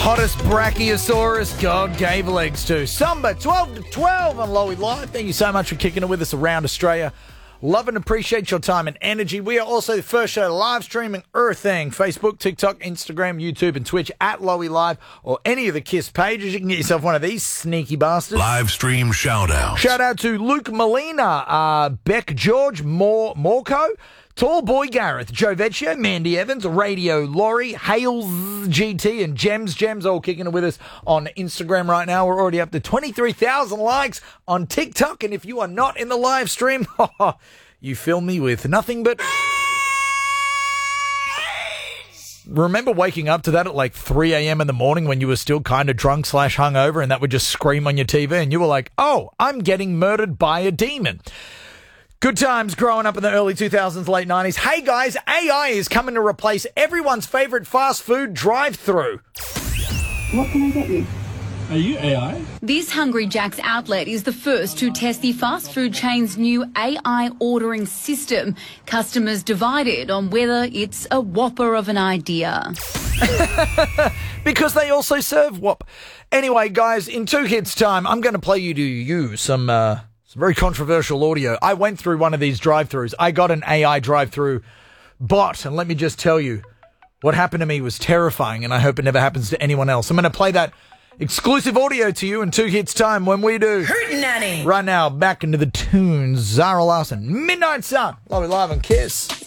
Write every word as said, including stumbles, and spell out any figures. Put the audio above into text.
hottest brachiosaurus God gave legs to. Samba, twelve to twelve on Lowy Live. Thank you so much for kicking it with us around Australia. Love and appreciate your time and energy. We are also the first show live streaming Earthing, Facebook, TikTok, Instagram, YouTube, and Twitch at Lowy Live, or any of the KISS pages. You can get yourself one of these sneaky bastards. Live stream shout out. Shout out to Luke Molina, uh, Beck George, Mor- Morco, Tall Boy Gareth, Joe Vecchio, Mandy Evans, Radio Laurie, Hales G T, and Gems Gems all kicking it with us on Instagram right now. We're already up to twenty-three thousand likes on TikTok, and if you are not in the live stream, you fill me with nothing but... Remember waking up to that at like three a.m. in the morning when you were still kind of drunk slash hungover, and that would just scream on your T V, and you were like, oh, I'm getting murdered by a demon. Good times growing up in the early two thousands, late nineties. Hey guys, A I is coming to replace everyone's favourite fast food drive-through. What can I get you? Are you A I? This Hungry Jack's outlet is the first to test the fast food chain's new A I ordering system. Customers divided on whether it's a whopper of an idea. Because they also serve whop. Anyway, guys, in two hits time, I'm going to play you to you some... Uh, Some very controversial audio. I went through one of these drive-thrus. I got an A I drive-thru bot, and let me just tell you, what happened to me was terrifying, and I hope it never happens to anyone else. I'm going to play that exclusive audio to you in two hits time when we do. Hootenanny. Right now, back into the tunes. Zara Larson, Midnight Sun. Love it live on KISS.